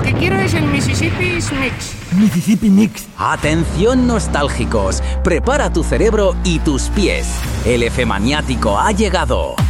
que quiero es el Mississippi Mix. Mississippi Mix. Atención nostálgicos, prepara tu cerebro y tus pies. El F-Maniático ha llegado.